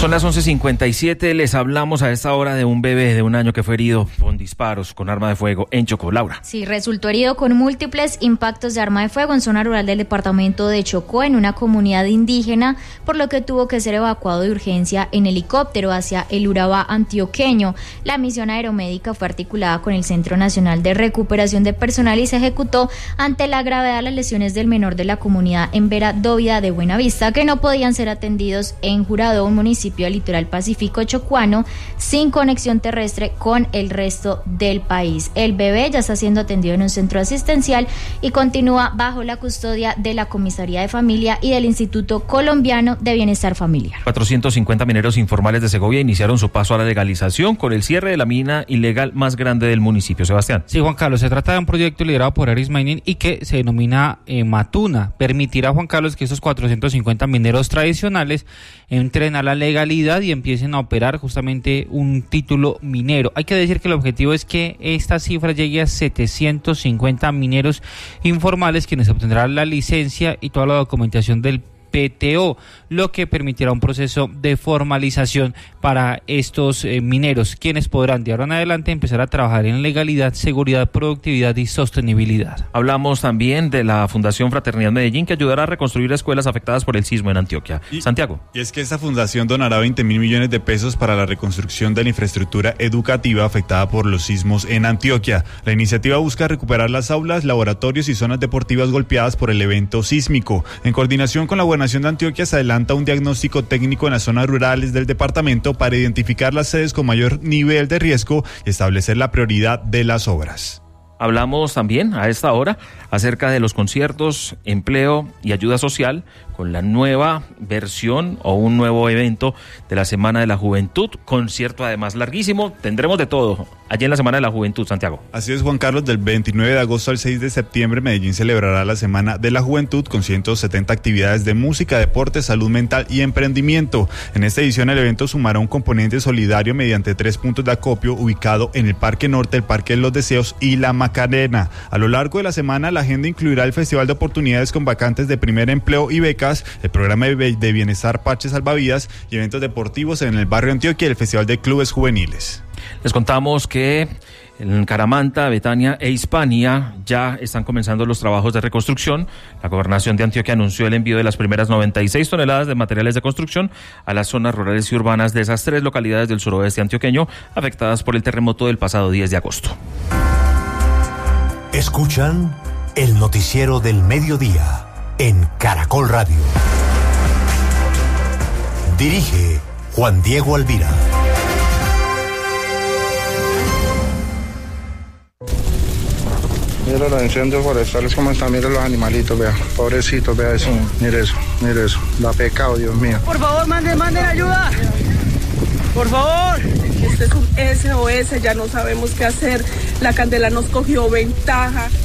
Son las 11:57, les hablamos a esta hora de un bebé de 1 año que fue herido con disparos con arma de fuego en Chocó. Laura. Sí, resultó herido con múltiples impactos de arma de fuego en zona rural del departamento de Chocó, en una comunidad indígena, por lo que tuvo que ser evacuado de urgencia en helicóptero hacia el Urabá antioqueño. La misión aeromédica fue articulada con el Centro Nacional de Recuperación de Personal y se ejecutó ante la gravedad de las lesiones del menor de la comunidad en Vera Dóvida de Buenavista, que no podían ser atendidos en Jurado, un municipio del litoral pacífico chocuano, sin conexión terrestre con el resto del país. El bebé ya está siendo atendido en un centro asistencial y continúa bajo la custodia de la Comisaría de Familia y del Instituto Colombiano de Bienestar Familiar. 450 mineros informales de Segovia iniciaron su paso a la legalización con el cierre de la mina ilegal más grande del municipio. Sebastián. Sí, Juan Carlos, se trata de un proyecto liderado por Aris Mining y que se denomina Matuna. Permitirá, Juan Carlos, que esos 450 mineros tradicionales entren a la legalidad y empiecen a operar justamente un título minero. Hay que decir que el objetivo es que esta cifra llegue a 750 mineros informales, quienes obtendrán la licencia y toda la documentación del PTO, lo que permitirá un proceso de formalización para estos mineros, quienes podrán de ahora en adelante empezar a trabajar en legalidad, seguridad, productividad y sostenibilidad. Hablamos también de la Fundación Fraternidad Medellín, que ayudará a reconstruir escuelas afectadas por el sismo en Antioquia. Santiago. Y es que esta fundación donará 20.000 millones de pesos para la reconstrucción de la infraestructura educativa afectada por los sismos en Antioquia. La iniciativa busca recuperar las aulas, laboratorios y zonas deportivas golpeadas por el evento sísmico. En coordinación con la Gobernación de Antioquia se adelanta un diagnóstico técnico en las zonas rurales del departamento para identificar las sedes con mayor nivel de riesgo y establecer la prioridad de las obras. Hablamos también a esta hora acerca de los conciertos, empleo y ayuda social con la nueva versión o un nuevo evento de la Semana de la Juventud. Concierto además larguísimo, tendremos de todo allí en la Semana de la Juventud, Santiago. Así es, Juan Carlos, del 29 de agosto al 6 de septiembre Medellín celebrará la Semana de la Juventud con 170 actividades de música, deporte, salud mental y emprendimiento. En esta edición el evento sumará un componente solidario mediante 3 puntos de acopio ubicado en el Parque Norte, el Parque de los Deseos y la Macarena. A lo largo de la semana la agenda incluirá el Festival de Oportunidades con vacantes de primer empleo y becas, el programa de bienestar Parche Salvavidas y eventos deportivos en el barrio Antioquia y el Festival de Clubes Juveniles. Les contamos que en Caramanta, Betania e Hispania ya están comenzando los trabajos de reconstrucción. La Gobernación de Antioquia anunció el envío de las primeras 96 toneladas de materiales de construcción a las zonas rurales y urbanas de esas 3 localidades del suroeste antioqueño afectadas por el terremoto del pasado 10 de agosto. Escuchan el noticiero del mediodía en Caracol Radio. Dirige Juan Diego Alvira. Mira los incendios forestales como están, mira los animalitos, vea, pobrecitos, vea eso, mire eso, da pecado, Dios mío. Por favor, manden ayuda, por favor. Este es un SOS, ya no sabemos qué hacer, la candela nos cogió ventaja,